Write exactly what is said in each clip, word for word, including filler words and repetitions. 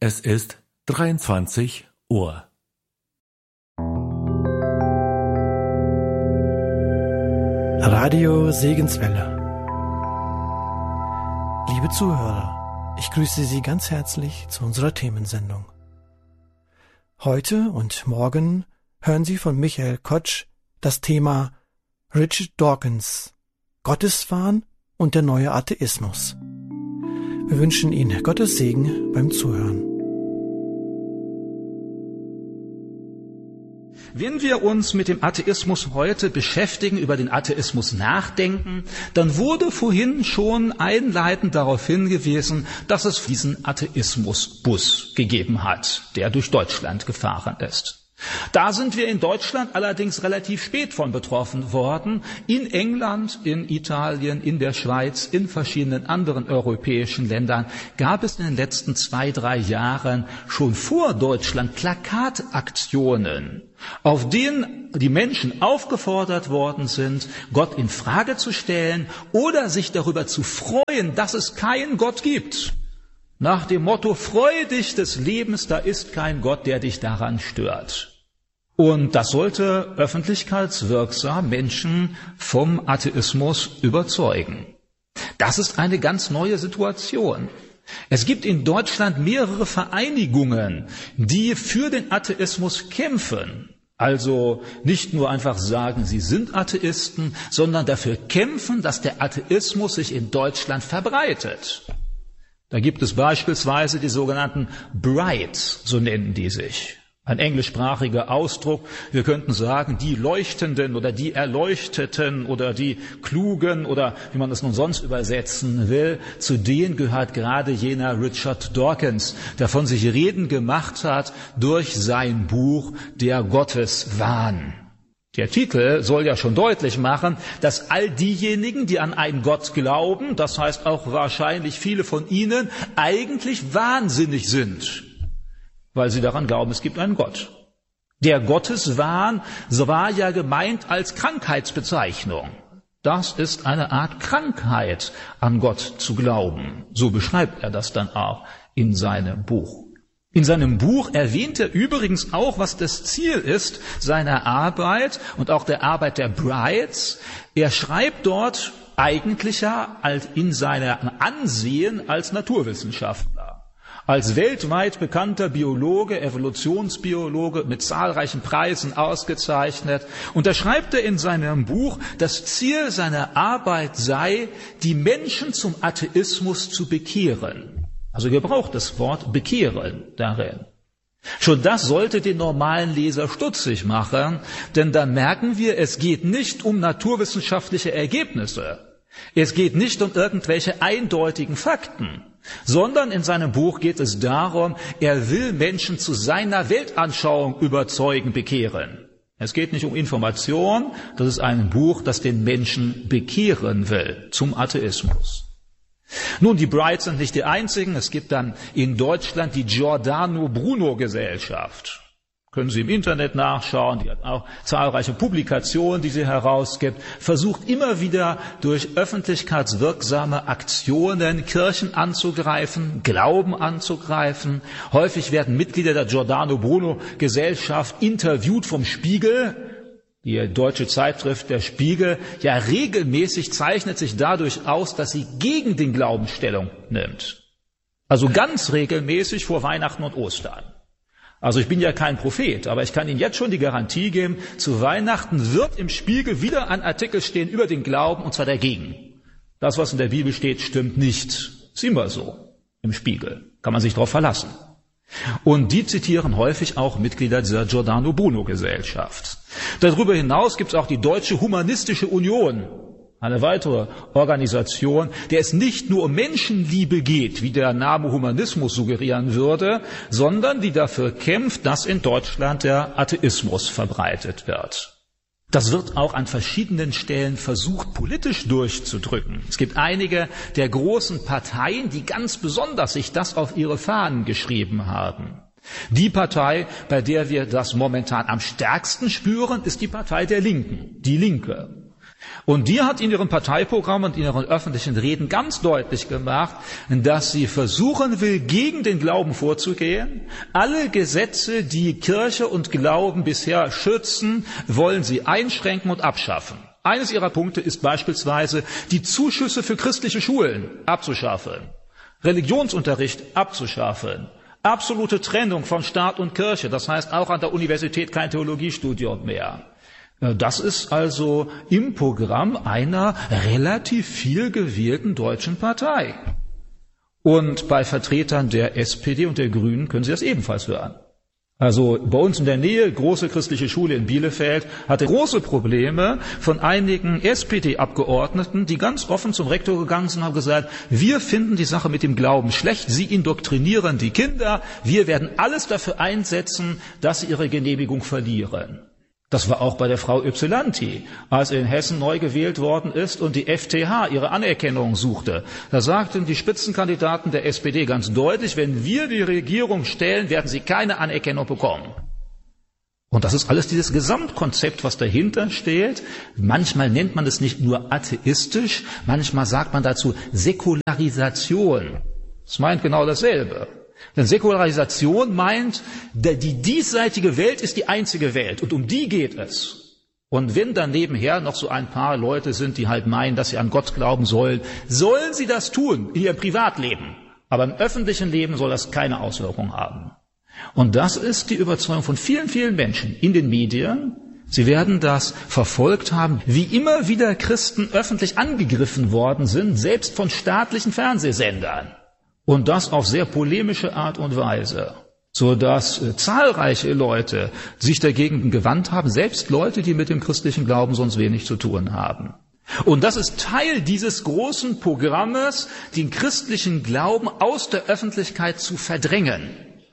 Es ist dreiundzwanzig Uhr. Radio Segenswelle. Liebe Zuhörer, ich grüße Sie ganz herzlich zu unserer Themensendung. Heute und morgen hören Sie von Michael Kotsch das Thema Richard Dawkins, Gotteswahn und der neue Atheismus. Wir wünschen Ihnen Gottes Segen beim Zuhören. Wenn wir uns mit dem Atheismus heute beschäftigen, über den Atheismus nachdenken, dann wurde vorhin schon einleitend darauf hingewiesen, dass es diesen Atheismusbus gegeben hat, der durch Deutschland gefahren ist. Da sind wir in Deutschland allerdings relativ spät von betroffen worden. In England, in Italien, in der Schweiz, in verschiedenen anderen europäischen Ländern gab es in den letzten zwei, drei Jahren schon vor Deutschland Plakataktionen, auf denen die Menschen aufgefordert worden sind, Gott in Frage zu stellen oder sich darüber zu freuen, dass es keinen Gott gibt. Nach dem Motto, freu dich des Lebens, da ist kein Gott, der dich daran stört. Und das sollte öffentlichkeitswirksam Menschen vom Atheismus überzeugen. Das ist eine ganz neue Situation. Es gibt in Deutschland mehrere Vereinigungen, die für den Atheismus kämpfen. Also nicht nur einfach sagen, sie sind Atheisten, sondern dafür kämpfen, dass der Atheismus sich in Deutschland verbreitet. Da gibt es beispielsweise die sogenannten Brights, so nennen die sich. Ein englischsprachiger Ausdruck, wir könnten sagen, die Leuchtenden oder die Erleuchteten oder die Klugen oder wie man das nun sonst übersetzen will. Zu denen gehört gerade jener Richard Dawkins, der von sich reden gemacht hat durch sein Buch Der Gotteswahn. Der Titel soll ja schon deutlich machen, dass all diejenigen, die an einen Gott glauben, das heißt auch wahrscheinlich viele von ihnen, eigentlich wahnsinnig sind, weil sie daran glauben, es gibt einen Gott. Der Gotteswahn war ja gemeint als Krankheitsbezeichnung. Das ist eine Art Krankheit, an Gott zu glauben. So beschreibt er das dann auch in seinem Buch. In seinem Buch erwähnt er übrigens auch, was das Ziel ist seiner Arbeit und auch der Arbeit der Brights. Er schreibt dort eigentlich ja in seinem Ansehen als Naturwissenschaftler. Als weltweit bekannter Biologe, Evolutionsbiologe, mit zahlreichen Preisen ausgezeichnet. Und da schreibt er in seinem Buch, das Ziel seiner Arbeit sei, die Menschen zum Atheismus zu bekehren. Also er gebraucht das Wort bekehren darin. Schon das sollte den normalen Leser stutzig machen, denn dann merken wir, es geht nicht um naturwissenschaftliche Ergebnisse. Es geht nicht um irgendwelche eindeutigen Fakten, sondern in seinem Buch geht es darum, er will Menschen zu seiner Weltanschauung überzeugen, bekehren. Es geht nicht um Information, das ist ein Buch, das den Menschen bekehren will zum Atheismus. Nun, die Brights sind nicht die einzigen, es gibt dann in Deutschland die Giordano Bruno Gesellschaft. Können Sie im Internet nachschauen, die hat auch zahlreiche Publikationen, die sie herausgibt, versucht immer wieder durch öffentlichkeitswirksame Aktionen Kirchen anzugreifen, Glauben anzugreifen. Häufig werden Mitglieder der Giordano Bruno Gesellschaft interviewt vom Spiegel. Die deutsche Zeitschrift Der Spiegel, ja regelmäßig zeichnet sich dadurch aus, dass sie gegen den Glauben Stellung nimmt. Also ganz regelmäßig vor Weihnachten und Ostern. Also ich bin ja kein Prophet, aber ich kann Ihnen jetzt schon die Garantie geben, zu Weihnachten wird im Spiegel wieder ein Artikel stehen über den Glauben, und zwar dagegen. Das, was in der Bibel steht, stimmt nicht. Ist immer so im Spiegel. Kann man sich darauf verlassen. Und die zitieren häufig auch Mitglieder dieser Giordano Bruno Gesellschaft. Darüber hinaus gibt es auch die Deutsche Humanistische Union, eine weitere Organisation, der es nicht nur um Menschenliebe geht, wie der Name Humanismus suggerieren würde, sondern die dafür kämpft, dass in Deutschland der Atheismus verbreitet wird. Das wird auch an verschiedenen Stellen versucht, politisch durchzudrücken. Es gibt einige der großen Parteien, die ganz besonders sich das auf ihre Fahnen geschrieben haben. Die Partei, bei der wir das momentan am stärksten spüren, ist die Partei der Linken, die Linke. Und die hat in ihrem Parteiprogramm und in ihren öffentlichen Reden ganz deutlich gemacht, dass sie versuchen will, gegen den Glauben vorzugehen. Alle Gesetze, die Kirche und Glauben bisher schützen, wollen sie einschränken und abschaffen. Eines ihrer Punkte ist beispielsweise, die Zuschüsse für christliche Schulen abzuschaffen, Religionsunterricht abzuschaffen, absolute Trennung von Staat und Kirche, das heißt auch an der Universität kein Theologiestudium mehr. Das ist also im Programm einer relativ viel gewählten deutschen Partei. Und bei Vertretern der S P D und der Grünen können Sie das ebenfalls hören. Also bei uns in der Nähe, große christliche Schule in Bielefeld, hatte große Probleme von einigen S P D-Abgeordneten, die ganz offen zum Rektor gegangen sind und haben gesagt, wir finden die Sache mit dem Glauben schlecht, Sie indoktrinieren die Kinder, wir werden alles dafür einsetzen, dass sie ihre Genehmigung verlieren. Das war auch bei der Frau Ypsilanti, als in Hessen neu gewählt worden ist und die F T H ihre Anerkennung suchte. Da sagten die Spitzenkandidaten der S P D ganz deutlich, wenn wir die Regierung stellen, werden sie keine Anerkennung bekommen. Und das ist alles dieses Gesamtkonzept, was dahinter steht. Manchmal nennt man es nicht nur atheistisch, manchmal sagt man dazu Säkularisation. Das meint genau dasselbe. Denn Säkularisation meint, die diesseitige Welt ist die einzige Welt und um die geht es. Und wenn dann nebenher noch so ein paar Leute sind, die halt meinen, dass sie an Gott glauben sollen, sollen sie das tun in ihrem Privatleben. Aber im öffentlichen Leben soll das keine Auswirkung haben. Und das ist die Überzeugung von vielen, vielen Menschen in den Medien. Sie werden das verfolgt haben, wie immer wieder Christen öffentlich angegriffen worden sind, selbst von staatlichen Fernsehsendern. Und das auf sehr polemische Art und Weise, so dass äh, zahlreiche Leute sich dagegen gewandt haben, selbst Leute, die mit dem christlichen Glauben sonst wenig zu tun haben. Und das ist Teil dieses großen Programmes, den christlichen Glauben aus der Öffentlichkeit zu verdrängen.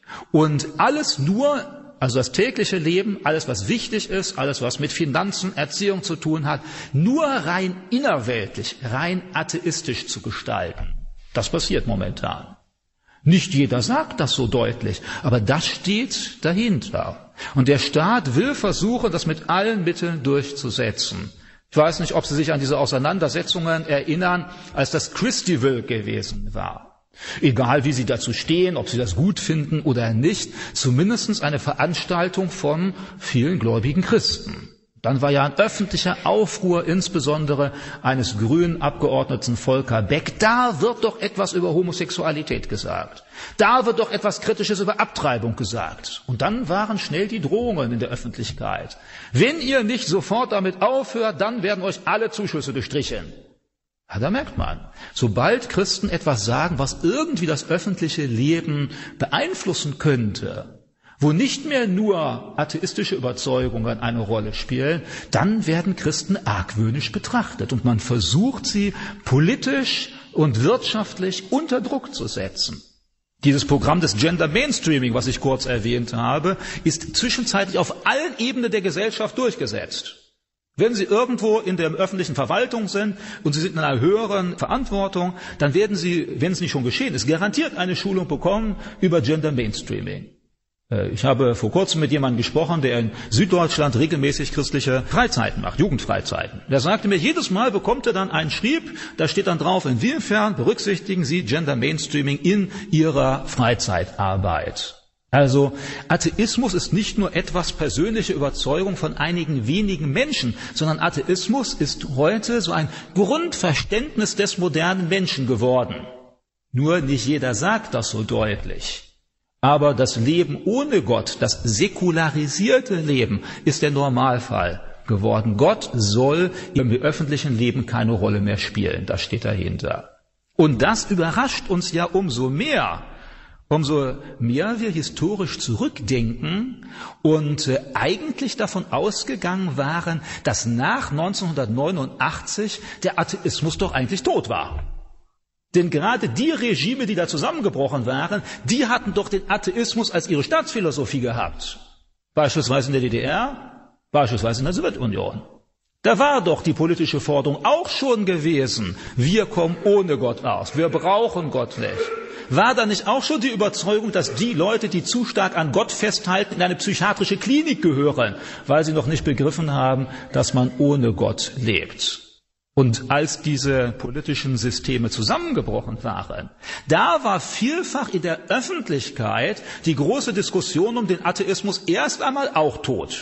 Und alles nur, also das tägliche Leben, alles was wichtig ist, alles was mit Finanzen, Erziehung zu tun hat, nur rein innerweltlich, rein atheistisch zu gestalten. Das passiert momentan. Nicht jeder sagt das so deutlich, aber das steht dahinter. Und der Staat will versuchen, das mit allen Mitteln durchzusetzen. Ich weiß nicht, ob Sie sich an diese Auseinandersetzungen erinnern, als das Christival gewesen war. Egal, wie Sie dazu stehen, ob Sie das gut finden oder nicht, zumindest eine Veranstaltung von vielen gläubigen Christen. Dann war ja ein öffentlicher Aufruhr, insbesondere eines grünen Abgeordneten Volker Beck. Da wird doch etwas über Homosexualität gesagt. Da wird doch etwas Kritisches über Abtreibung gesagt. Und dann waren schnell die Drohungen in der Öffentlichkeit. Wenn ihr nicht sofort damit aufhört, dann werden euch alle Zuschüsse gestrichen. Ja, da merkt man, sobald Christen etwas sagen, was irgendwie das öffentliche Leben beeinflussen könnte, wo nicht mehr nur atheistische Überzeugungen eine Rolle spielen, dann werden Christen argwöhnisch betrachtet und man versucht, sie politisch und wirtschaftlich unter Druck zu setzen. Dieses Programm des Gender Mainstreaming, was ich kurz erwähnt habe, ist zwischenzeitlich auf allen Ebenen der Gesellschaft durchgesetzt. Wenn Sie irgendwo in der öffentlichen Verwaltung sind und Sie sind in einer höheren Verantwortung, dann werden Sie, wenn es nicht schon geschehen ist, garantiert eine Schulung bekommen über Gender Mainstreaming. Ich habe vor kurzem mit jemandem gesprochen, der in Süddeutschland regelmäßig christliche Freizeiten macht, Jugendfreizeiten. Der sagte mir, jedes Mal bekommt er dann einen Schrieb, da steht dann drauf, inwiefern berücksichtigen Sie Gender Mainstreaming in Ihrer Freizeitarbeit. Also Atheismus ist nicht nur etwas persönliche Überzeugung von einigen wenigen Menschen, sondern Atheismus ist heute so ein Grundverständnis des modernen Menschen geworden. Nur nicht jeder sagt das so deutlich. Aber das Leben ohne Gott, das säkularisierte Leben, ist der Normalfall geworden. Gott soll im öffentlichen Leben keine Rolle mehr spielen. Das steht dahinter. Und das überrascht uns ja umso mehr, umso mehr wir historisch zurückdenken und äh, eigentlich davon ausgegangen waren, dass nach neunzehnhundertneunundachtzig der Atheismus doch eigentlich tot war. Denn gerade die Regime, die da zusammengebrochen waren, die hatten doch den Atheismus als ihre Staatsphilosophie gehabt. Beispielsweise in der D D R, beispielsweise in der Sowjetunion. Da war doch die politische Forderung auch schon gewesen, wir kommen ohne Gott aus, wir brauchen Gott nicht. war da nicht auch schon die Überzeugung, dass die Leute, die zu stark an Gott festhalten, in eine psychiatrische Klinik gehören, weil sie noch nicht begriffen haben, dass man ohne Gott lebt? Und als diese politischen Systeme zusammengebrochen waren, da war vielfach in der Öffentlichkeit die große Diskussion um den Atheismus erst einmal auch tot.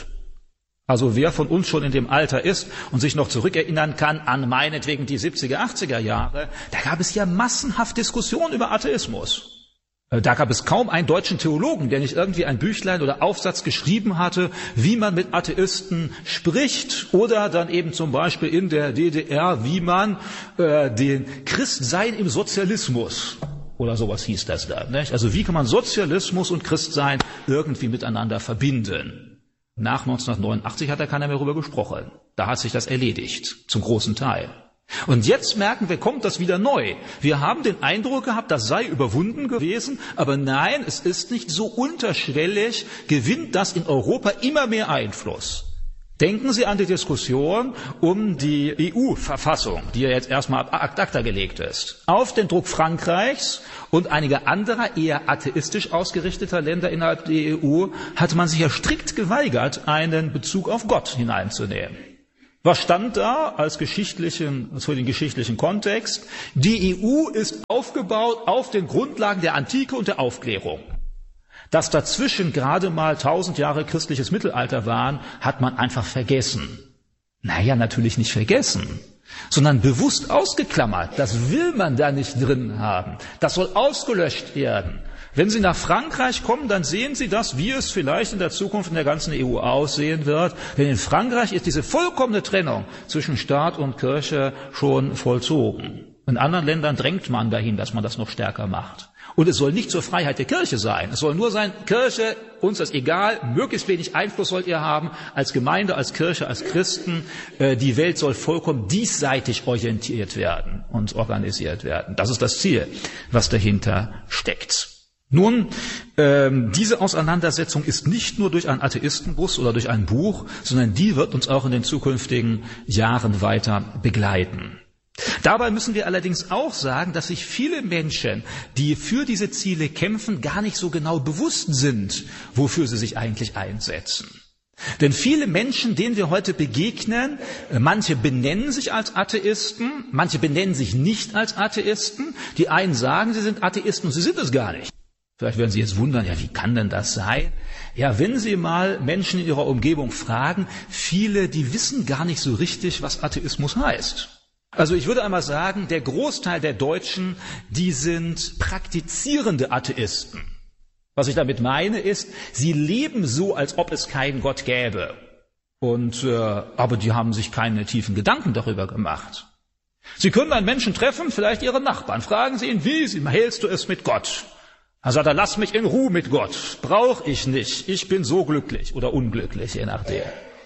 Also wer von uns schon in dem Alter ist und sich noch zurückerinnern kann an meinetwegen die siebziger, achtziger Jahre, da gab es ja massenhaft Diskussionen über Atheismus. Da gab es kaum einen deutschen Theologen, der nicht irgendwie ein Büchlein oder Aufsatz geschrieben hatte, wie man mit Atheisten spricht, oder dann eben zum Beispiel in der D D R, wie man äh, den Christsein im Sozialismus oder sowas hieß das da. Nicht? Also wie kann man Sozialismus und Christsein irgendwie miteinander verbinden? Nach neunzehnhundertneunundachtzig hat da keiner mehr darüber gesprochen. Da hat sich das erledigt, zum großen Teil. Und jetzt merken wir, kommt das wieder neu. Wir haben den Eindruck gehabt, das sei überwunden gewesen, aber nein, es ist nicht so unterschwellig, gewinnt das in Europa immer mehr Einfluss. Denken Sie an die Diskussion um die E U-Verfassung, die ja jetzt erstmal ad acta gelegt ist. Auf den Druck Frankreichs und einiger anderer eher atheistisch ausgerichteter Länder innerhalb der E U hatte man sich ja strikt geweigert, einen Bezug auf Gott hineinzunehmen. Was stand da als geschichtlichen, für den geschichtlichen Kontext? Die E U ist aufgebaut auf den Grundlagen der Antike und der Aufklärung. Dass dazwischen gerade mal tausend Jahre christliches Mittelalter waren, hat man einfach vergessen. Naja, natürlich nicht vergessen, sondern bewusst ausgeklammert. Das will man da nicht drin haben. Das soll ausgelöscht werden. Wenn Sie nach Frankreich kommen, dann sehen Sie das, wie es vielleicht in der Zukunft in der ganzen E U aussehen wird. Denn in Frankreich ist diese vollkommene Trennung zwischen Staat und Kirche schon vollzogen. In anderen Ländern drängt man dahin, dass man das noch stärker macht. Und es soll nicht zur Freiheit der Kirche sein. Es soll nur sein, Kirche, uns ist egal, möglichst wenig Einfluss sollt ihr haben, als Gemeinde, als Kirche, als Christen. Die Welt soll vollkommen diesseitig orientiert werden und organisiert werden. Das ist das Ziel, was dahinter steckt. Nun, ähm, diese Auseinandersetzung ist nicht nur durch einen Atheistenbus oder durch ein Buch, sondern die wird uns auch in den zukünftigen Jahren weiter begleiten. Dabei müssen wir allerdings auch sagen, dass sich viele Menschen, die für diese Ziele kämpfen, gar nicht so genau bewusst sind, wofür sie sich eigentlich einsetzen. Denn viele Menschen, denen wir heute begegnen, manche benennen sich als Atheisten, manche benennen sich nicht als Atheisten. Die einen sagen, sie sind Atheisten und sie sind es gar nicht. Vielleicht werden Sie jetzt wundern, ja, wie kann denn das sein? Ja, wenn Sie mal Menschen in Ihrer Umgebung fragen, viele, die wissen gar nicht so richtig, was Atheismus heißt. Also ich würde einmal sagen, der Großteil der Deutschen, die sind praktizierende Atheisten. Was ich damit meine ist, sie leben so, als ob es keinen Gott gäbe. Und, äh, aber die haben sich keine tiefen Gedanken darüber gemacht. Sie können einen Menschen treffen, vielleicht Ihren Nachbarn, fragen Sie ihn, wie hältst du es mit Gott? Er sagt, lass mich in Ruhe mit Gott, brauche ich nicht, ich bin so glücklich oder unglücklich, je nachdem.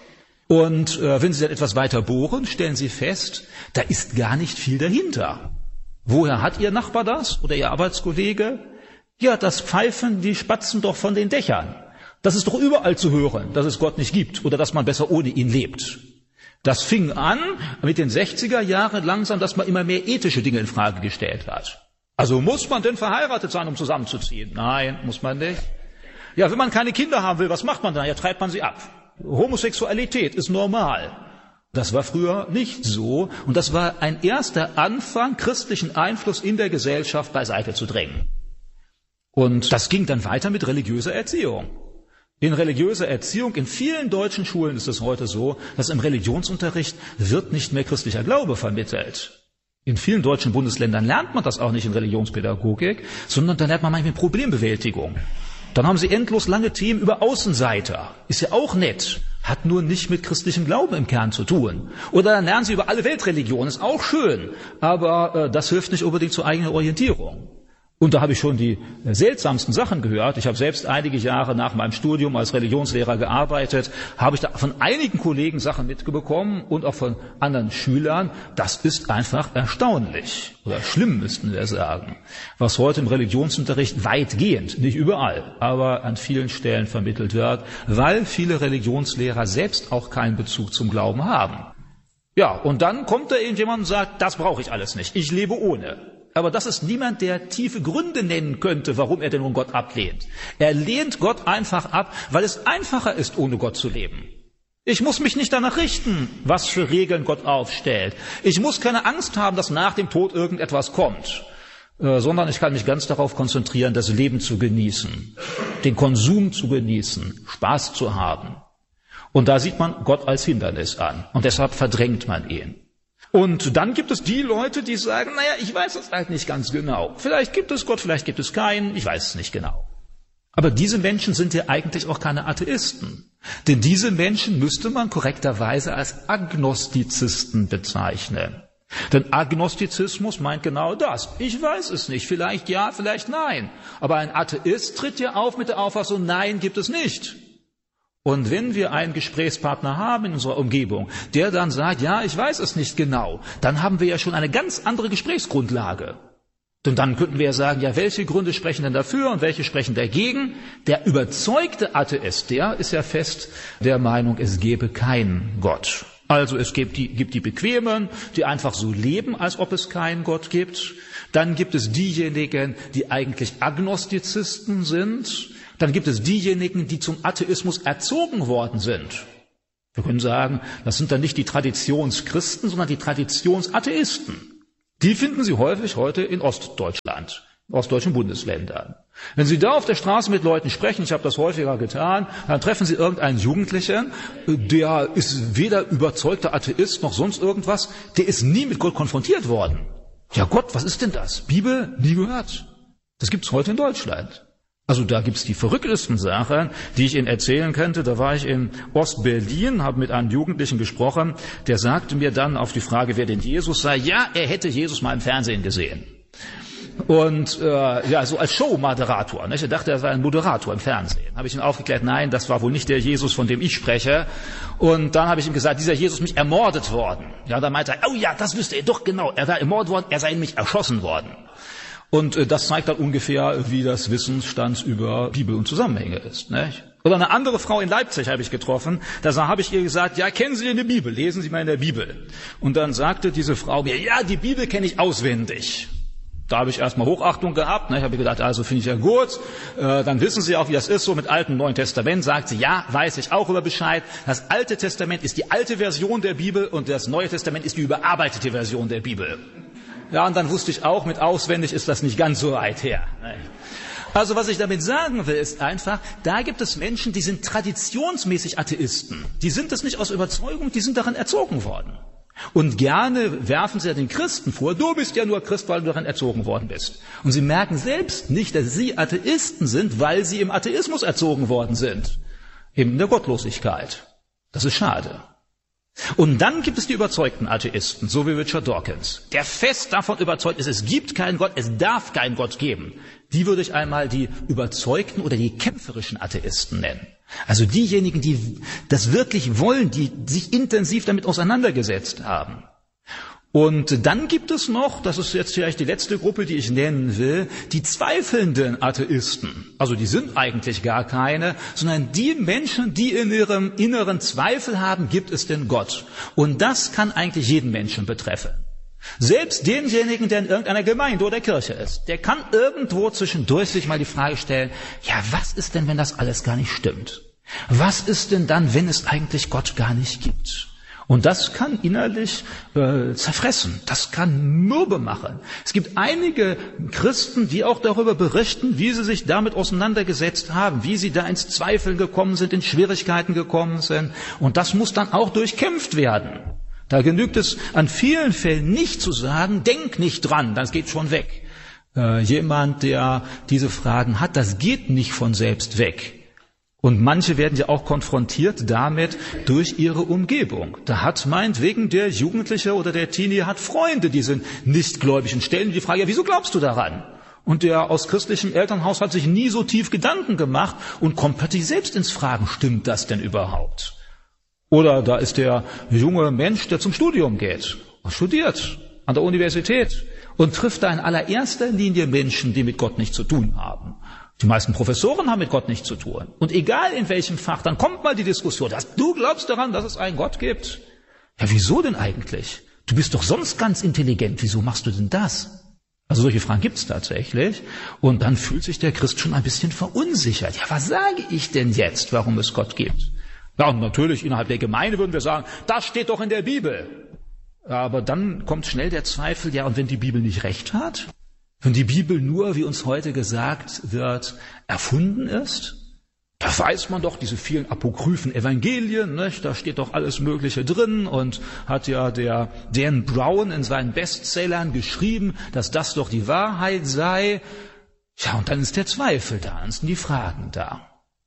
Und äh, wenn Sie dann etwas weiter bohren, stellen Sie fest, da ist gar nicht viel dahinter. Woher hat Ihr Nachbar das oder Ihr Arbeitskollege? Ja, das pfeifen die Spatzen doch von den Dächern. Das ist doch überall zu hören, dass es Gott nicht gibt oder dass man besser ohne ihn lebt. Das fing an mit den sechziger Jahren langsam, dass man immer mehr ethische Dinge in Frage gestellt hat. Also muss man denn verheiratet sein, um zusammenzuziehen? Nein, muss man nicht. Ja, wenn man keine Kinder haben will, was macht man dann? Ja, treibt man sie ab. Homosexualität ist normal. Das war früher nicht so. Und das war ein erster Anfang, christlichen Einfluss in der Gesellschaft beiseite zu drängen. Und das ging dann weiter mit religiöser Erziehung. In religiöser Erziehung, in vielen deutschen Schulen ist es heute so, dass im Religionsunterricht wird nicht mehr christlicher Glaube vermittelt. In vielen deutschen Bundesländern lernt man das auch nicht in Religionspädagogik, sondern da lernt man manchmal Problembewältigung. Dann haben sie endlos lange Themen über Außenseiter. Ist ja auch nett, hat nur nicht mit christlichem Glauben im Kern zu tun. Oder dann lernen sie über alle Weltreligionen, ist auch schön, aber äh, das hilft nicht unbedingt zur eigenen Orientierung. Und da habe ich schon die seltsamsten Sachen gehört. Ich habe selbst einige Jahre nach meinem Studium als Religionslehrer gearbeitet, habe ich da von einigen Kollegen Sachen mitbekommen und auch von anderen Schülern. Das ist einfach erstaunlich oder schlimm, müssten wir sagen, was heute im Religionsunterricht weitgehend, nicht überall, aber an vielen Stellen vermittelt wird, weil viele Religionslehrer selbst auch keinen Bezug zum Glauben haben. Ja, und dann kommt da irgendjemand und sagt, das brauche ich alles nicht, ich lebe ohne. Aber das ist niemand, der tiefe Gründe nennen könnte, warum er denn nun Gott ablehnt. Er lehnt Gott einfach ab, weil es einfacher ist, ohne Gott zu leben. Ich muss mich nicht danach richten, was für Regeln Gott aufstellt. Ich muss keine Angst haben, dass nach dem Tod irgendetwas kommt, äh, sondern ich kann mich ganz darauf konzentrieren, das Leben zu genießen, den Konsum zu genießen, Spaß zu haben. Und da sieht man Gott als Hindernis an und deshalb verdrängt man ihn. Und dann gibt es die Leute, die sagen, naja, ich weiß es halt nicht ganz genau. Vielleicht gibt es Gott, vielleicht gibt es keinen, ich weiß es nicht genau. Aber diese Menschen sind ja eigentlich auch keine Atheisten. Denn diese Menschen müsste man korrekterweise als Agnostizisten bezeichnen. Denn Agnostizismus meint genau das. Ich weiß es nicht, vielleicht ja, vielleicht nein. Aber ein Atheist tritt ja auf mit der Auffassung, nein, gibt es nicht. Und wenn wir einen Gesprächspartner haben in unserer Umgebung, der dann sagt, ja, ich weiß es nicht genau, dann haben wir ja schon eine ganz andere Gesprächsgrundlage. Denn dann könnten wir ja sagen, ja, welche Gründe sprechen denn dafür und welche sprechen dagegen? Der überzeugte Atheist, der ist ja fest der Meinung, es gebe keinen Gott. Also es gibt die, gibt die Bequemen, die einfach so leben, als ob es keinen Gott gibt. Dann gibt es diejenigen, die eigentlich Agnostizisten sind. Dann gibt es diejenigen, die zum Atheismus erzogen worden sind. Wir können sagen, das sind dann nicht die Traditionschristen, sondern die Traditionsatheisten. Die finden Sie häufig heute in Ostdeutschland, in ostdeutschen Bundesländern. Wenn Sie da auf der Straße mit Leuten sprechen, ich habe das häufiger getan, dann treffen Sie irgendeinen Jugendlichen, der ist weder überzeugter Atheist noch sonst irgendwas, der ist nie mit Gott konfrontiert worden. Ja Gott, was ist denn das? Bibel, nie gehört. Das gibt's heute in Deutschland. Also da gibt's die verrücktesten Sachen, die ich Ihnen erzählen könnte. Da war ich in Ostberlin, habe mit einem Jugendlichen gesprochen, der sagte mir dann auf die Frage, wer denn Jesus sei, ja, er hätte Jesus mal im Fernsehen gesehen. Und äh, ja, so als Showmoderator. Nicht? Er dachte, er sei ein Moderator im Fernsehen. Habe ich ihn aufgeklärt, nein, das war wohl nicht der Jesus, von dem ich spreche. Und dann habe ich ihm gesagt, dieser Jesus ist mich ermordet worden. Ja, da meinte er, oh ja, das wüsste er doch genau. Er war ermordet worden, er sei nämlich erschossen worden. Und äh, das zeigt dann ungefähr, wie das Wissensstand über Bibel und Zusammenhänge ist. Nicht? Oder eine andere Frau in Leipzig habe ich getroffen, da habe ich ihr gesagt, ja, kennen Sie denn die Bibel? Lesen Sie mal in der Bibel. Und dann sagte diese Frau mir, ja, die Bibel kenne ich auswendig. Da habe ich erstmal Hochachtung gehabt. Ne? Ich habe gedacht, also finde ich ja gut. Äh, dann wissen Sie auch, wie das ist, so mit Altem und Neuen Testament. Sagt sie, ja, weiß ich auch über Bescheid. Das Alte Testament ist die alte Version der Bibel und das Neue Testament ist die überarbeitete Version der Bibel. Ja, und dann wusste ich auch, mit auswendig ist das nicht ganz so weit her. Also was ich damit sagen will, ist einfach, da gibt es Menschen, die sind traditionsmäßig Atheisten. Die sind das nicht aus Überzeugung, die sind darin erzogen worden. Und gerne werfen sie ja den Christen vor, du bist ja nur Christ, weil du darin erzogen worden bist. Und sie merken selbst nicht, dass sie Atheisten sind, weil sie im Atheismus erzogen worden sind. Eben in der Gottlosigkeit. Das ist schade. Und dann gibt es die überzeugten Atheisten, so wie Richard Dawkins, der fest davon überzeugt ist, es gibt keinen Gott, es darf keinen Gott geben. Die würde ich einmal die überzeugten oder die kämpferischen Atheisten nennen. Also diejenigen, die das wirklich wollen, die sich intensiv damit auseinandergesetzt haben. Und dann gibt es noch, das ist jetzt vielleicht die letzte Gruppe, die ich nennen will, die zweifelnden Atheisten. Also die sind eigentlich gar keine, sondern die Menschen, die in ihrem inneren Zweifel haben, gibt es denn Gott? Und das kann eigentlich jeden Menschen betreffen. Selbst denjenigen, der in irgendeiner Gemeinde oder Kirche ist, der kann irgendwo zwischendurch sich mal die Frage stellen, ja, was ist denn, wenn das alles gar nicht stimmt? Was ist denn dann, wenn es eigentlich Gott gar nicht gibt? Und das kann innerlich äh, zerfressen, das kann mürbe machen. Es gibt einige Christen, die auch darüber berichten, wie sie sich damit auseinandergesetzt haben, wie sie da ins Zweifeln gekommen sind, in Schwierigkeiten gekommen sind. Und das muss dann auch durchkämpft werden. Da genügt es an vielen Fällen nicht zu sagen, denk nicht dran, das geht schon weg. Äh, jemand, der diese Fragen hat, das geht nicht von selbst weg. Und manche werden ja auch konfrontiert damit durch ihre Umgebung. Da hat meinetwegen der Jugendliche oder der Teenie hat Freunde, die sind nichtgläubig und stellen die Frage, ja, wieso glaubst du daran? Und der aus christlichem Elternhaus hat sich nie so tief Gedanken gemacht und kommt plötzlich selbst ins Fragen, stimmt das denn überhaupt? Oder da ist der junge Mensch, der zum Studium geht, studiert an der Universität und trifft da in allererster Linie Menschen, die mit Gott nichts zu tun haben. Die meisten Professoren haben mit Gott nichts zu tun. Und egal in welchem Fach, dann kommt mal die Diskussion, dass du glaubst daran, dass es einen Gott gibt. Ja, wieso denn eigentlich? Du bist doch sonst ganz intelligent, wieso machst du denn das? Also solche Fragen gibt es tatsächlich. Und dann fühlt sich der Christ schon ein bisschen verunsichert. Ja, was sage ich denn jetzt, warum es Gott gibt? Ja, und natürlich innerhalb der Gemeinde würden wir sagen, das steht doch in der Bibel. Aber dann kommt schnell der Zweifel, ja, und wenn die Bibel nicht recht hat? Wenn die Bibel nur, wie uns heute gesagt wird, erfunden ist? Da weiß man doch, diese vielen apokryphen Evangelien, nicht? Da steht doch alles Mögliche drin und hat ja der Dan Brown in seinen Bestsellern geschrieben, dass das doch die Wahrheit sei. Ja, und dann ist der Zweifel da, dann sind die Fragen da.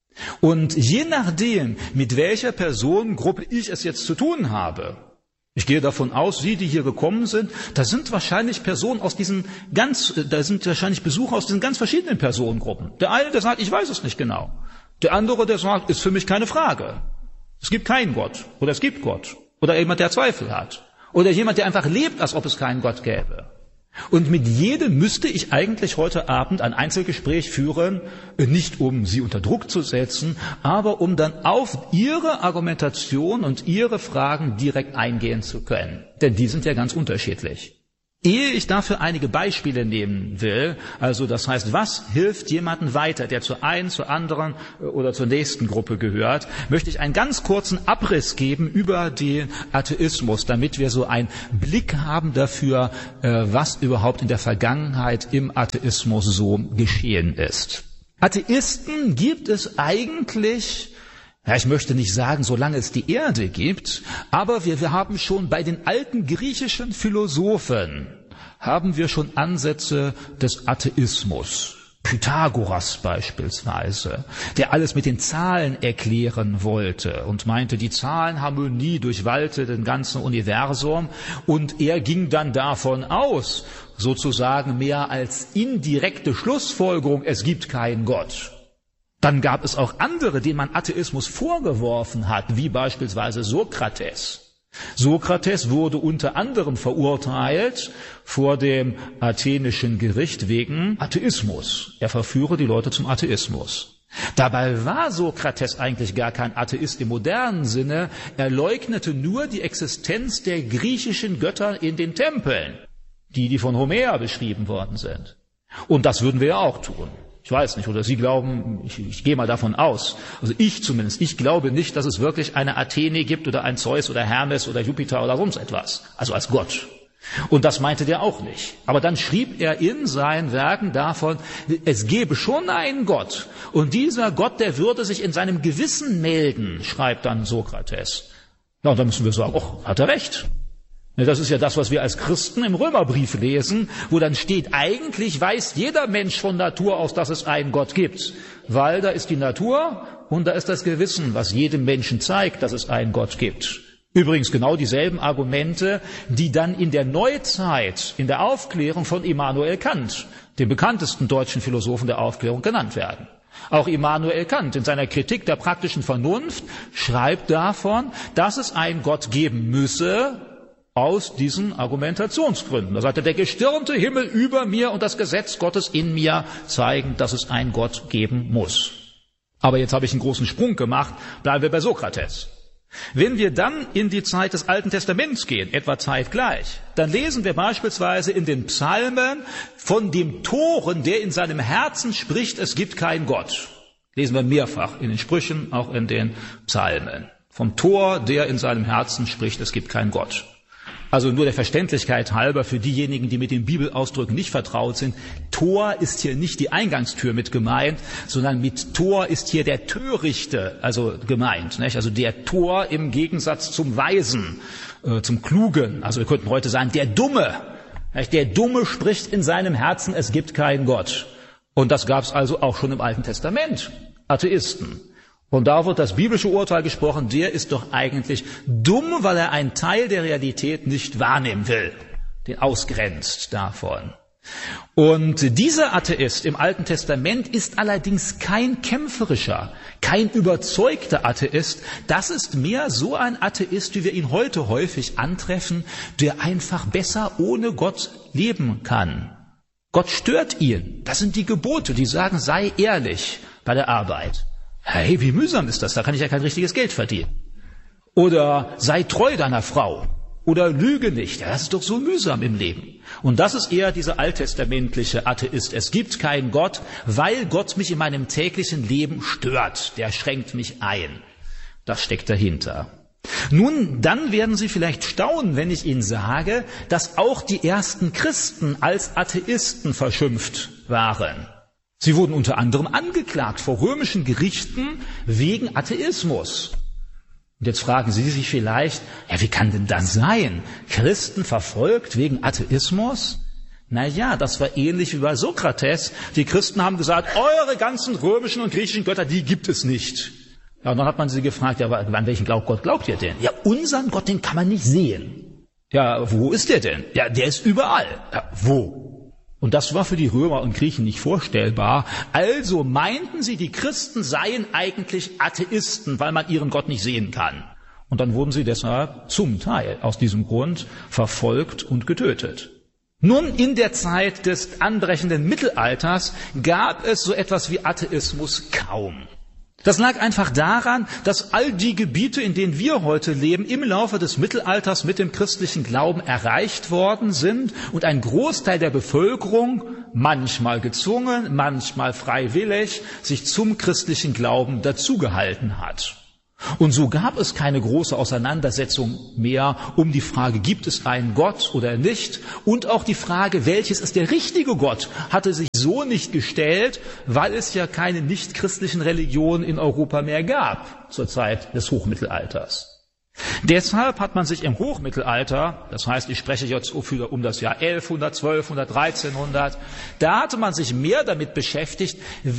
Und je nachdem, mit welcher Personengruppe ich es jetzt zu tun habe, ich gehe davon aus, Sie, die hier gekommen sind, da sind wahrscheinlich Personen aus diesen ganz, da sind wahrscheinlich Besucher aus diesen ganz verschiedenen Personengruppen. Der eine, der sagt, ich weiß es nicht genau. Der andere, der sagt, ist für mich keine Frage. Es gibt keinen Gott oder es gibt Gott. Oder jemand, der Zweifel hat. Oder jemand, der einfach lebt, als ob es keinen Gott gäbe. Und mit jedem müsste ich eigentlich heute Abend ein Einzelgespräch führen, nicht um sie unter Druck zu setzen, aber um dann auf ihre Argumentation und ihre Fragen direkt eingehen zu können. Denn die sind ja ganz unterschiedlich. Ehe ich dafür einige Beispiele nehmen will, also das heißt, was hilft jemandem weiter, der zur einen, zur anderen oder zur nächsten Gruppe gehört, möchte ich einen ganz kurzen Abriss geben über den Atheismus, damit wir so einen Blick haben dafür, was überhaupt in der Vergangenheit im Atheismus so geschehen ist. Atheisten gibt es eigentlich, ja, ich möchte nicht sagen, solange es die Erde gibt, aber wir, wir haben schon bei den alten griechischen Philosophen, haben wir schon Ansätze des Atheismus. Pythagoras beispielsweise, der alles mit den Zahlen erklären wollte und meinte, die Zahlenharmonie durchwallte den ganzen Universum, und er ging dann davon aus, sozusagen mehr als indirekte Schlussfolgerung, es gibt keinen Gott. Dann gab es auch andere, denen man Atheismus vorgeworfen hat, wie beispielsweise Sokrates. Sokrates wurde unter anderem verurteilt vor dem athenischen Gericht wegen Atheismus. Er verführe die Leute zum Atheismus. Dabei war Sokrates eigentlich gar kein Atheist im modernen Sinne. Er leugnete nur die Existenz der griechischen Götter in den Tempeln, die, die von Homer beschrieben worden sind. Und das würden wir ja auch tun. Ich weiß nicht, oder Sie glauben, ich, ich gehe mal davon aus, also ich zumindest, ich glaube nicht, dass es wirklich eine Athene gibt oder ein Zeus oder Hermes oder Jupiter oder sonst etwas, also als Gott. Und das meinte der auch nicht. Aber dann schrieb er in seinen Werken davon, es gäbe schon einen Gott. Und dieser Gott, der würde sich in seinem Gewissen melden, schreibt dann Sokrates. Ja, und dann müssen wir sagen, oh, hat er recht. Das ist ja das, was wir als Christen im Römerbrief lesen, wo dann steht, eigentlich weiß jeder Mensch von Natur aus, dass es einen Gott gibt. Weil da ist die Natur und da ist das Gewissen, was jedem Menschen zeigt, dass es einen Gott gibt. Übrigens genau dieselben Argumente, die dann in der Neuzeit, in der Aufklärung von Immanuel Kant, dem bekanntesten deutschen Philosophen der Aufklärung, genannt werden. Auch Immanuel Kant in seiner Kritik der praktischen Vernunft schreibt davon, dass es einen Gott geben müsse, aus diesen Argumentationsgründen. Da sagt er, der gestirnte Himmel über mir und das Gesetz Gottes in mir zeigen, dass es einen Gott geben muss. Aber jetzt habe ich einen großen Sprung gemacht, bleiben wir bei Sokrates. Wenn wir dann in die Zeit des Alten Testaments gehen, etwa zeitgleich, dann lesen wir beispielsweise in den Psalmen von dem Toren, der in seinem Herzen spricht, es gibt keinen Gott. Lesen wir mehrfach in den Sprüchen, auch in den Psalmen. Vom Tor, der in seinem Herzen spricht, es gibt keinen Gott. Also nur der Verständlichkeit halber für diejenigen, die mit den Bibelausdrücken nicht vertraut sind. Tor ist hier nicht die Eingangstür mit gemeint, sondern mit Tor ist hier der Törichte, also gemeint. Nicht? Also der Tor im Gegensatz zum Weisen, äh, zum Klugen. Also wir könnten heute sagen, der Dumme. Nicht? Der Dumme spricht in seinem Herzen, es gibt keinen Gott. Und das gab es also auch schon im Alten Testament. Atheisten. Und da wird das biblische Urteil gesprochen, der ist doch eigentlich dumm, weil er einen Teil der Realität nicht wahrnehmen will, den ausgrenzt davon. Und dieser Atheist im Alten Testament ist allerdings kein kämpferischer, kein überzeugter Atheist. Das ist mehr so ein Atheist, wie wir ihn heute häufig antreffen, der einfach besser ohne Gott leben kann. Gott stört ihn. Das sind die Gebote, die sagen, sei ehrlich bei der Arbeit. Hey, wie mühsam ist das? Da kann ich ja kein richtiges Geld verdienen. Oder sei treu deiner Frau. Oder lüge nicht. Ja, das ist doch so mühsam im Leben. Und das ist eher dieser alttestamentliche Atheist. Es gibt keinen Gott, weil Gott mich in meinem täglichen Leben stört. Der schränkt mich ein. Das steckt dahinter. Nun, dann werden Sie vielleicht staunen, wenn ich Ihnen sage, dass auch die ersten Christen als Atheisten verschimpft waren. Sie wurden unter anderem angeklagt vor römischen Gerichten wegen Atheismus. Und jetzt fragen Sie sich vielleicht, ja, wie kann denn das sein? Christen verfolgt wegen Atheismus? Na ja, das war ähnlich wie bei Sokrates. Die Christen haben gesagt, eure ganzen römischen und griechischen Götter, die gibt es nicht. Ja, und dann hat man sie gefragt, ja, aber an welchen Gott glaubt ihr denn? Ja, unseren Gott, den kann man nicht sehen. Ja, wo ist der denn? Ja, der ist überall. Ja, wo? Und das war für die Römer und Griechen nicht vorstellbar. Also meinten sie, die Christen seien eigentlich Atheisten, weil man ihren Gott nicht sehen kann. Und dann wurden sie deshalb zum Teil aus diesem Grund verfolgt und getötet. Nun, in der Zeit des anbrechenden Mittelalters gab es so etwas wie Atheismus kaum. Das lag einfach daran, dass all die Gebiete, in denen wir heute leben, im Laufe des Mittelalters mit dem christlichen Glauben erreicht worden sind und ein Großteil der Bevölkerung, manchmal gezwungen, manchmal freiwillig, sich zum christlichen Glauben dazugehalten hat. Und so gab es keine große Auseinandersetzung mehr um die Frage, gibt es einen Gott oder nicht? Und auch die Frage, welches ist der richtige Gott, hatte sich so nicht gestellt, weil es ja keine nichtchristlichen Religionen in Europa mehr gab zur Zeit des Hochmittelalters. Deshalb hat man sich im Hochmittelalter, das heißt, ich spreche jetzt um das Jahr elfhundert, zwölfhundert, dreizehnhundert, da hatte man sich mehr damit beschäftigt,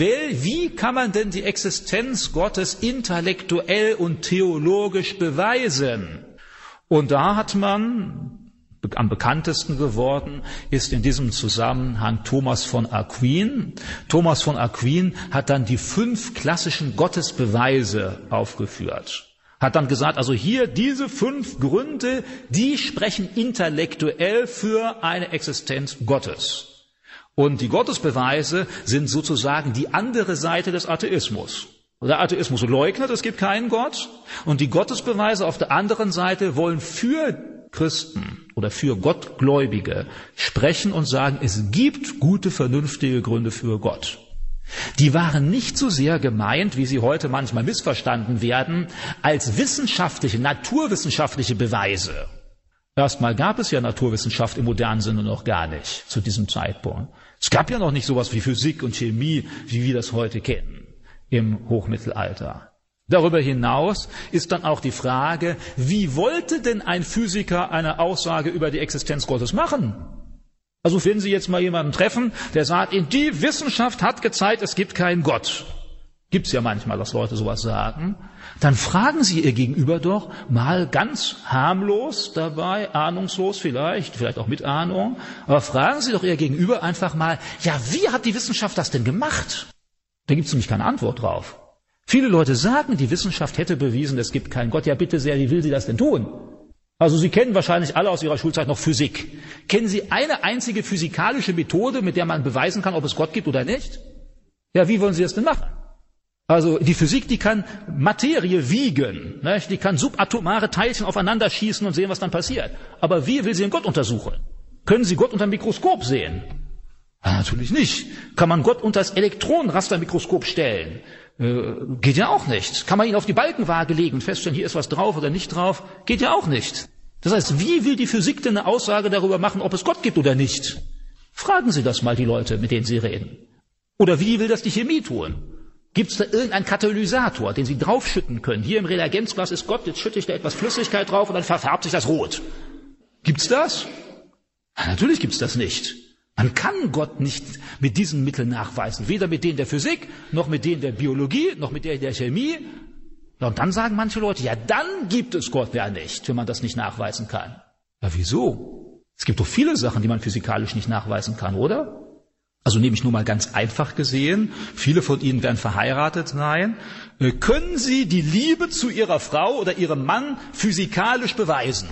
wie kann man denn die Existenz Gottes intellektuell und theologisch beweisen? Und da hat man, am bekanntesten geworden ist in diesem Zusammenhang Thomas von Aquin. Thomas von Aquin hat dann die fünf klassischen Gottesbeweise aufgeführt. Hat dann gesagt, also hier diese fünf Gründe, die sprechen intellektuell für eine Existenz Gottes. Und die Gottesbeweise sind sozusagen die andere Seite des Atheismus. Der Atheismus leugnet, es gibt keinen Gott. Und die Gottesbeweise auf der anderen Seite wollen für Christen oder für Gottgläubige sprechen und sagen, es gibt gute, vernünftige Gründe für Gott. Die waren nicht so sehr gemeint, wie sie heute manchmal missverstanden werden, als wissenschaftliche, naturwissenschaftliche Beweise. Erstmal gab es ja Naturwissenschaft im modernen Sinne noch gar nicht zu diesem Zeitpunkt. Es gab ja noch nicht sowas wie Physik und Chemie, wie wir das heute kennen im Hochmittelalter. Darüber hinaus ist dann auch die Frage, wie wollte denn ein Physiker eine Aussage über die Existenz Gottes machen? Also wenn Sie jetzt mal jemanden treffen, der sagt, in die Wissenschaft hat gezeigt, es gibt keinen Gott. Gibt's ja manchmal, dass Leute sowas sagen. Dann fragen Sie Ihr Gegenüber doch mal ganz harmlos dabei, ahnungslos vielleicht, vielleicht auch mit Ahnung, aber fragen Sie doch Ihr Gegenüber einfach mal, ja, wie hat die Wissenschaft das denn gemacht? Da gibt's nämlich keine Antwort drauf. Viele Leute sagen, die Wissenschaft hätte bewiesen, es gibt keinen Gott. Ja, bitte sehr, wie will sie das denn tun? Also Sie kennen wahrscheinlich alle aus Ihrer Schulzeit noch Physik. Kennen Sie eine einzige physikalische Methode, mit der man beweisen kann, ob es Gott gibt oder nicht? Ja, wie wollen Sie das denn machen? Also die Physik, die kann Materie wiegen, ne? Die kann subatomare Teilchen aufeinander schießen und sehen, was dann passiert. Aber wie will sie den Gott untersuchen? Können Sie Gott unter dem Mikroskop sehen? Ja, natürlich nicht. Kann man Gott unter das Elektronenrastermikroskop stellen? Äh, geht ja auch nicht. Kann man ihn auf die Balkenwaage legen und feststellen, hier ist was drauf oder nicht drauf? Geht ja auch nicht. Das heißt, wie will die Physik denn eine Aussage darüber machen, ob es Gott gibt oder nicht? Fragen Sie das mal die Leute, mit denen Sie reden. Oder wie will das die Chemie tun? Gibt es da irgendeinen Katalysator, den Sie draufschütten können? Hier im Reagenzglas ist Gott, jetzt schütte ich da etwas Flüssigkeit drauf und dann verfärbt sich das rot. Gibt's das? Ja, natürlich gibt's das nicht. Man kann Gott nicht mit diesen Mitteln nachweisen, weder mit denen der Physik, noch mit denen der Biologie, noch mit denen der Chemie. Ja, und dann sagen manche Leute, ja, dann gibt es Gott ja nicht, wenn man das nicht nachweisen kann. Ja, wieso? Es gibt doch viele Sachen, die man physikalisch nicht nachweisen kann, oder? Also nehme ich nur mal ganz einfach gesehen, viele von Ihnen werden verheiratet sein. Können Sie die Liebe zu Ihrer Frau oder Ihrem Mann physikalisch beweisen?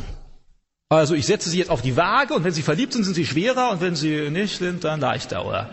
Also ich setze Sie jetzt auf die Waage und wenn Sie verliebt sind, sind Sie schwerer und wenn Sie nicht sind, dann leichter, oder?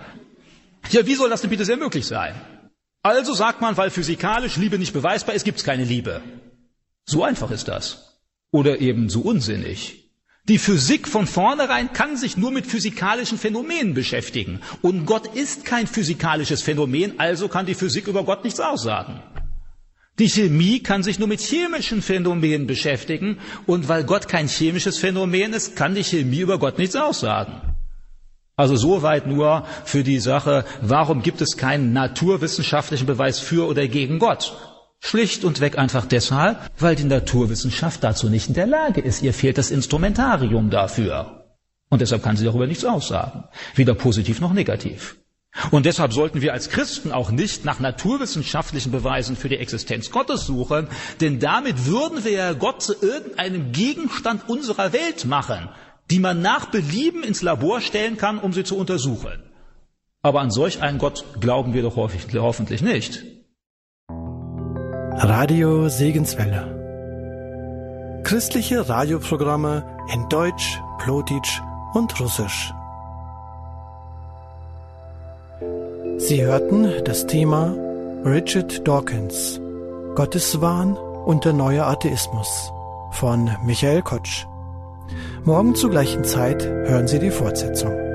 Ja, wie soll das denn bitte sehr möglich sein? Also sagt man, weil physikalisch Liebe nicht beweisbar ist, gibt es keine Liebe. So einfach ist das. Oder eben so unsinnig. Die Physik von vornherein kann sich nur mit physikalischen Phänomenen beschäftigen. Und Gott ist kein physikalisches Phänomen, also kann die Physik über Gott nichts aussagen. Die Chemie kann sich nur mit chemischen Phänomenen beschäftigen. Und weil Gott kein chemisches Phänomen ist, kann die Chemie über Gott nichts aussagen. Also soweit nur für die Sache, warum gibt es keinen naturwissenschaftlichen Beweis für oder gegen Gott? Schlicht und weg einfach deshalb, weil die Naturwissenschaft dazu nicht in der Lage ist. Ihr fehlt das Instrumentarium dafür. Und deshalb kann sie darüber nichts aussagen. Weder positiv noch negativ. Und deshalb sollten wir als Christen auch nicht nach naturwissenschaftlichen Beweisen für die Existenz Gottes suchen, denn damit würden wir ja Gott zu irgendeinem Gegenstand unserer Welt machen, die man nach Belieben ins Labor stellen kann, um sie zu untersuchen. Aber an solch einen Gott glauben wir doch hoffentlich nicht. Radio Segenswelle. Christliche Radioprogramme in Deutsch, Plotitsch und Russisch. Sie hörten das Thema Richard Dawkins, Gotteswahn und der neue Atheismus von Michael Kotsch. Morgen zur gleichen Zeit hören Sie die Fortsetzung.